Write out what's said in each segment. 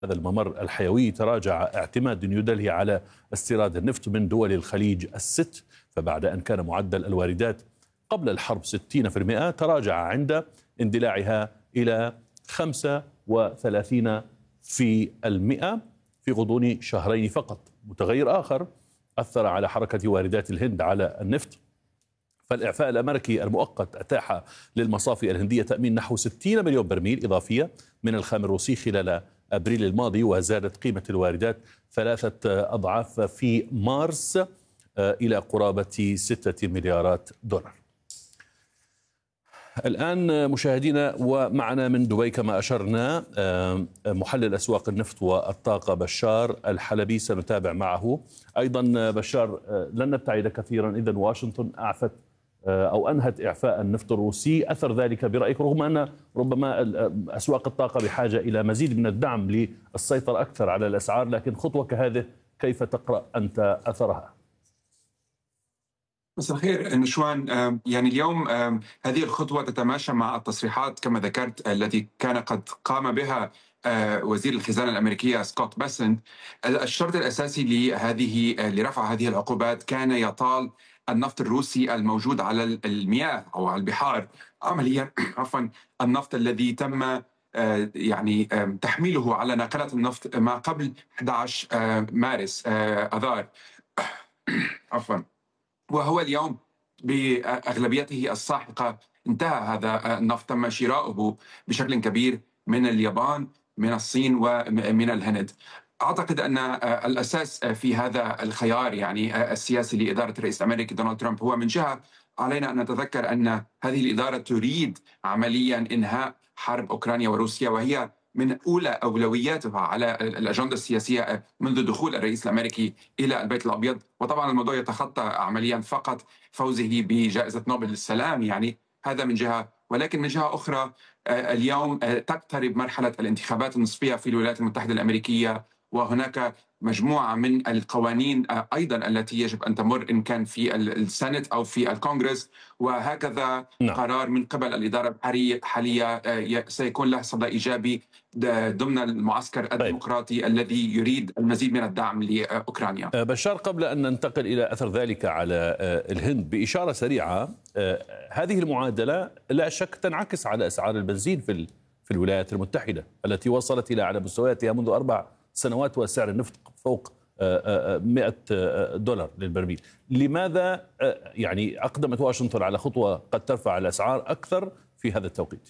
هذا الممر الحيوي تراجع اعتماد نيودلهي على استيراد النفط من دول الخليج الست، فبعد أن كان معدل الواردات قبل الحرب 60%، تراجع عند اندلاعها إلى 35% في غضون شهرين فقط. متغير آخر أثر على حركة واردات الهند على النفط، فالإعفاء الأمريكي المؤقت أتاح للمصافي الهندية تأمين نحو 60 مليون برميل إضافية من الخام الروسي خلال أبريل الماضي، وزادت قيمة الواردات 3 أضعاف في مارس إلى قرابة 6 مليارات دولار. الآن مشاهدينا، ومعنا من دبي كما أشرنا محلل أسواق النفط والطاقة بشار الحلبي، سنتابع معه أيضا. بشار، لن نبتعد كثيرا، إذن واشنطن أعفت أو أنهت إعفاء النفط الروسي، أثر ذلك برأيك رغم أن ربما أسواق الطاقة بحاجة إلى مزيد من الدعم للسيطرة أكثر على الأسعار، لكن خطوة كهذه كيف تقرأ أنت أثرها؟ مساء الخير نشوان. يعني اليوم هذه الخطوة تتماشى مع التصريحات كما ذكرت التي كان قد قام بها وزير الخزانة الأمريكية سكوت بيسنت. الشرط الأساسي لرفع هذه العقوبات كان يطال النفط الروسي الموجود على المياه أو على البحار، عمليا عفوا النفط الذي تم يعني تحميله على ناقلات النفط ما قبل 11 مارس أذار عفوا، وهو اليوم بأغلبيته الساحقة انتهى هذا النفط. تم شراؤه بشكل كبير من اليابان، من الصين، ومن الهند. أعتقد أن الأساس في هذا الخيار يعني السياسي لإدارة الرئيس الأمريكي دونالد ترامب هو من جهة علينا أن نتذكر أن هذه الإدارة تريد عمليا إنهاء حرب أوكرانيا وروسيا، وهي من أولى أولوياتها على الأجندة السياسية منذ دخول الرئيس الأمريكي إلى البيت الأبيض. وطبعا الموضوع يتخطى عمليا فقط فوزه بجائزة نوبل للسلام، يعني هذا من جهة، ولكن من جهة أخرى اليوم تقترب مرحلة الانتخابات النصفية في الولايات المتحدة الأمريكية، وهناك مجموعة من القوانين أيضا التي يجب أن تمر إن كان في السنت أو في الكونغرس، وهكذا قرار من قبل الإدارة الحالية سيكون له صدى إيجابي ضمن المعسكر الديمقراطي الذي يريد المزيد من الدعم لأوكرانيا. بشار، قبل أن ننتقل إلى أثر ذلك على الهند بإشارة سريعة، هذه المعادلة لا شك تنعكس على أسعار البنزين في الولايات المتحدة التي وصلت إلى على مستوياتها منذ 4 سنوات، وسعر النفط فوق 100 دولار للبرميل. لماذا يعني أقدمت واشنطن على خطوة قد ترفع الأسعار أكثر في هذا التوقيت؟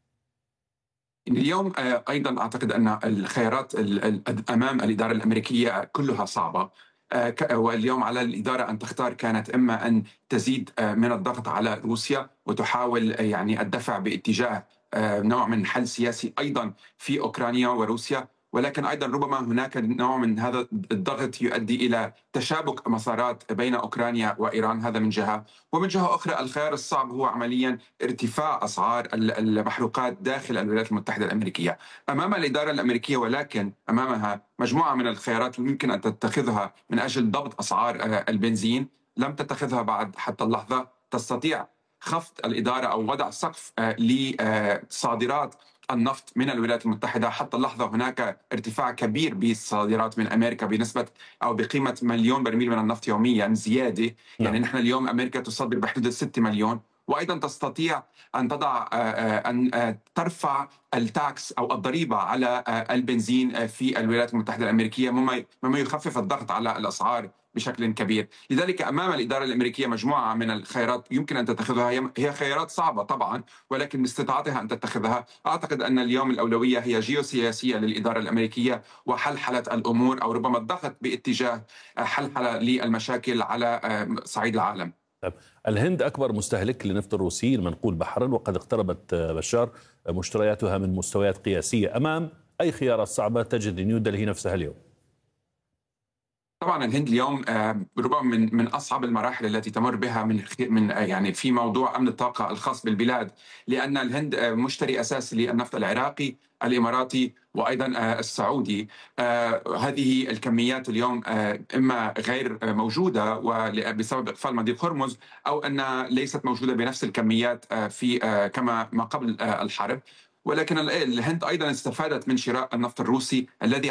اليوم أيضا أعتقد أن الخيارات أمام الإدارة الأمريكية كلها صعبة، واليوم على الإدارة أن تختار. كانت إما أن تزيد من الضغط على روسيا وتحاول يعني الدفع باتجاه نوع من حل سياسي أيضا في أوكرانيا وروسيا، ولكن أيضا ربما هناك نوع من هذا الضغط يؤدي إلى تشابك مسارات بين أوكرانيا وإيران، هذا من جهة. ومن جهة أخرى الخيار الصعب هو عمليا ارتفاع أسعار المحروقات داخل الولايات المتحدة الأمريكية أمام الإدارة الأمريكية، ولكن أمامها مجموعة من الخيارات يمكن أن تتخذها من أجل ضبط أسعار البنزين، لم تتخذها بعد حتى اللحظة. تستطيع خفض الإدارة أو وضع سقف لصادرات النفط من الولايات المتحدة. حتى اللحظة هناك ارتفاع كبير بالصادرات من أمريكا بنسبة أو بقيمة 1,000,000 برميل من النفط يوميا زيادة. يعني نحن اليوم أمريكا تصدر بحدود 6 مليون، وأيضا تستطيع أن تضع أن ترفع التاكس أو الضريبة على البنزين في الولايات المتحدة الأمريكية، مما يخفف الضغط على الأسعار بشكل كبير. لذلك أمام الإدارة الأمريكية مجموعة من الخيارات يمكن أن تتخذها، هي خيارات صعبة طبعا ولكن باستطاعتها أن تتخذها. أعتقد أن اليوم الأولوية هي جيوسياسية للإدارة الأمريكية وحلحلة الأمور، أو ربما الضغط باتجاه حلحلة للمشاكل على صعيد العالم. الهند أكبر مستهلك لنفط الروسي المنقول بحرا، وقد اقتربت بشار مشترياتها من مستويات قياسية. أمام أي خيارات صعبة تجد نيودلهي نفسها اليوم؟ طبعا الهند اليوم ربما من اصعب المراحل التي تمر بها من يعني في موضوع امن الطاقه الخاص بالبلاد، لان الهند مشتري اساسي للنفط العراقي، الاماراتي، وايضا السعودي. هذه الكميات اليوم اما غير موجوده بسبب اقفال مضيق هرمز، او ان ليست موجوده بنفس الكميات في كما ما قبل الحرب. ولكن الهند ايضا استفادت من شراء النفط الروسي الذي